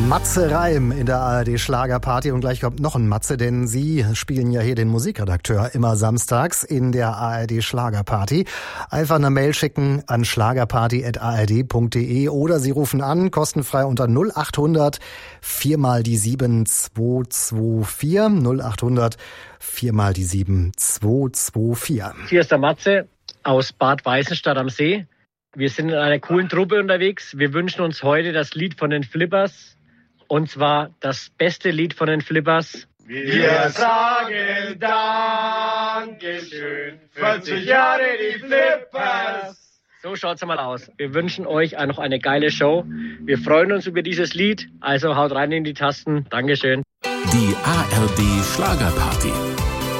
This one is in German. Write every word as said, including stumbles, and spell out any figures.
Matze Reim in der A R D Schlagerparty und gleich kommt noch ein Matze, denn Sie spielen ja hier den Musikredakteur immer samstags in der A R D Schlagerparty. Einfach eine Mail schicken an schlagerparty at a r d punkt d e oder Sie rufen an, kostenfrei unter null acht hundert vier mal die sieben zwei zwei vier, null acht hundert vier mal die sieben zwei zwei vier. Hier ist der Matze aus Bad Weißenstadt am See. Wir sind in einer coolen Truppe unterwegs. Wir wünschen uns heute das Lied von den Flippers. Und zwar das beste Lied von den Flippers. Wir sagen Dankeschön, vierzig Jahre die Flippers. So schaut's mal aus. Wir wünschen euch noch eine geile Show. Wir freuen uns über dieses Lied. Also haut rein in die Tasten. Dankeschön. Die A R D Schlagerparty.